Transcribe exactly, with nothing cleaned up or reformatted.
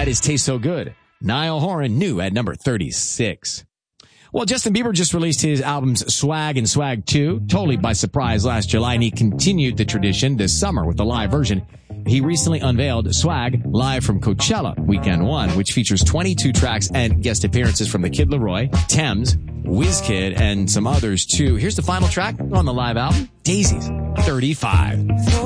Why Does Taste So Good? Niall Horan, new at number thirty-six. Well, Justin Bieber just released his albums Swag and Swag two, totally by surprise last July, and he continued the tradition this summer with the live version. He recently unveiled Swag live from Coachella Weekend one, which features twenty-two tracks and guest appearances from the Kid Laroi, Thames, WizKid, and some others too. Here's the final track on the live album, Daisies, thirty-five.